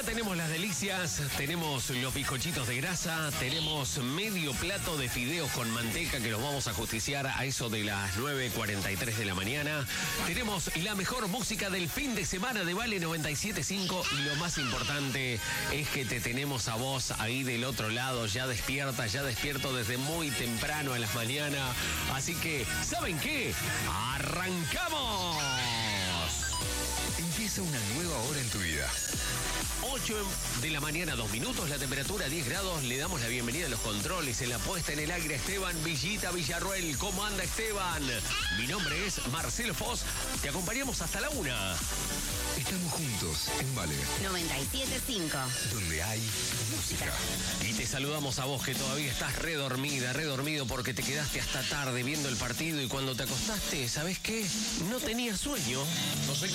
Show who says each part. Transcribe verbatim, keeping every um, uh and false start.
Speaker 1: tenemos las delicias, tenemos los bizcochitos de grasa, tenemos medio plato de fideos con manteca que los vamos a justiciar a eso de las nueve cuarenta y tres de la mañana. Tenemos la mejor música del fin de semana de Vale noventa y siete punto cinco y lo más importante es que te tenemos a vos ahí del otro lado, ya despierta, ya despierto desde muy temprano a las mañanas. Así que, ¿saben qué? ¡Arrancamos!
Speaker 2: Empieza una nueva hora en tu vida.
Speaker 1: ocho de la mañana, dos minutos, la temperatura diez grados. Le damos la bienvenida a los controles, en la puesta en el aire, Esteban Villita Villarruel. ¿Cómo anda, Esteban? Mi nombre es Marcelo Foz. Te acompañamos hasta la una.
Speaker 2: Estamos juntos en Vale
Speaker 3: noventa y siete punto cinco.
Speaker 2: donde hay música.
Speaker 1: Y te saludamos a vos que todavía estás redormida, redormido porque te quedaste hasta tarde viendo el partido y cuando te acostaste, ¿sabés qué? No tenías sueño. No sé qué.